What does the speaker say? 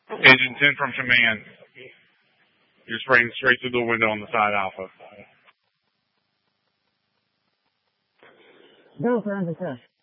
Engine 10 from command. You're spraying straight through the window on the side Alpha. Go for under test.